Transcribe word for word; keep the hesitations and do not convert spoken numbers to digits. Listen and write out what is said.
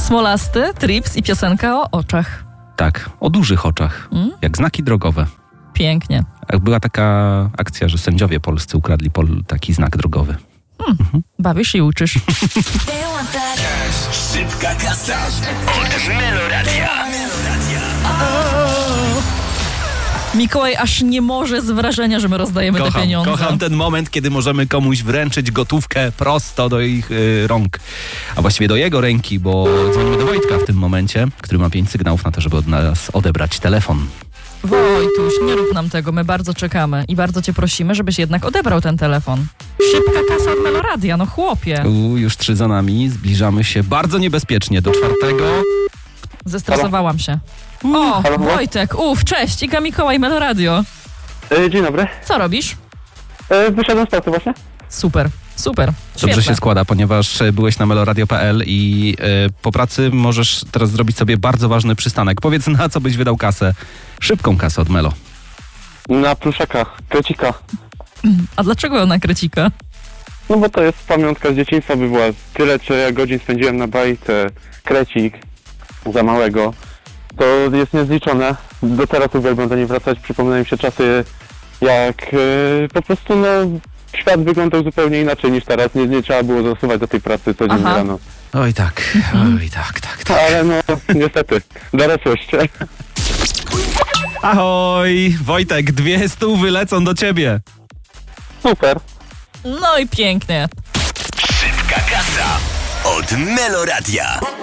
Smolasty, Trips i piosenka o oczach. Tak, o dużych oczach, mm? jak znaki drogowe. Pięknie. Była taka akcja, że sędziowie polscy ukradli pol taki znak drogowy. Hmm. Mhm. Bawisz i uczysz. Szybka kasa od Meloradia. Mikołaj aż nie może z wrażenia, że my rozdajemy kocham, te pieniądze. Kocham ten moment, kiedy możemy komuś wręczyć gotówkę prosto do ich y, rąk. A właściwie do jego ręki, bo dzwonimy do Wojtka w tym momencie, który ma pięć sygnałów na to, żeby od nas odebrać telefon. Wojtuś, nie rób nam tego, my bardzo czekamy i bardzo cię prosimy, żebyś jednak odebrał ten telefon. Szybka kasa od Meloradia, no chłopie. U, już trzy za nami, zbliżamy się bardzo niebezpiecznie do czwartego. Zestresowałam się. O, Halo? Wojtek, uf, cześć, Iga Mikołaj, Meloradio. E, dzień dobry. Co robisz? E, wyszedłem z pracy właśnie. Super, super, Dobrze świetne. się składa, ponieważ byłeś na meloradio kropka p l i y, po pracy możesz teraz zrobić sobie bardzo ważny przystanek. Powiedz, na co byś wydał kasę? Szybką kasę od Melo. Na pluszaka, krecika. A dlaczego na krecika? No bo to jest pamiątka z dzieciństwa, by była tyle, co ja godzin spędziłem na bajce. Krecik za małego. To jest niezliczone. Do teraz uwielbiam do niej wracać. Przypominają mi się czasy, jak e, po prostu no świat wyglądał zupełnie inaczej niż teraz. Nie, nie trzeba było zasuwać do tej pracy codziennie Aha. rano. Oj tak, oj tak, tak, tak. Ale no niestety, dorosłość. Ahoj, Wojtek, dwie stówy lecą do ciebie. Super. No i pięknie. Szybka kasa od Meloradia.